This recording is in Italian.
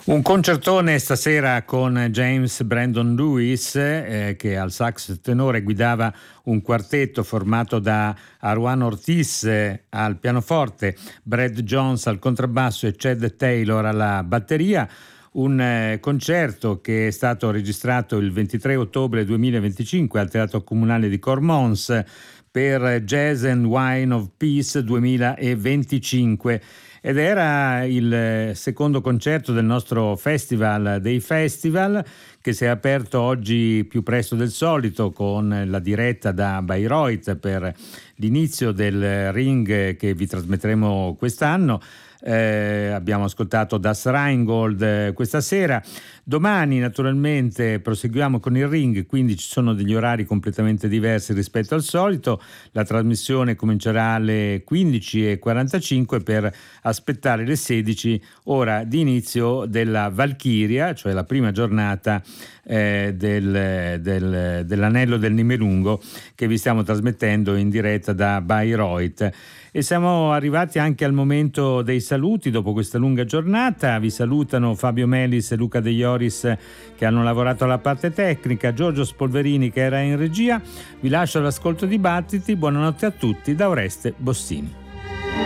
Un concertone stasera con James Brandon Lewis, che al sax tenore guidava un quartetto formato da Arwan Ortiz al pianoforte, Brad Jones al contrabbasso e Chad Taylor alla batteria. Un concerto che è stato registrato il 23 ottobre 2025 al Teatro Comunale di Cormons per Jazz and Wine of Peace 2025. Ed era il secondo concerto del nostro Festival dei Festival, che si è aperto oggi più presto del solito con la diretta da Bayreuth per l'inizio del Ring che vi trasmetteremo quest'anno. Abbiamo ascoltato Das Rheingold questa sera. Domani naturalmente proseguiamo con il Ring, quindi ci sono degli orari completamente diversi rispetto al solito. La trasmissione comincerà alle 15:45 per aspettare le 16 ora di inizio della Valchiria, cioè la prima giornata dell'Anello del Nibelungo, che vi stiamo trasmettendo in diretta da Bayreuth. E siamo arrivati anche al momento dei saluti dopo questa lunga giornata. Vi salutano Fabio Melis e Luca De Ioris, che hanno lavorato alla parte tecnica, Giorgio Spolverini che era in regia. Vi lascio all'ascolto di Battiti. Buonanotte a tutti da Oreste Bossini.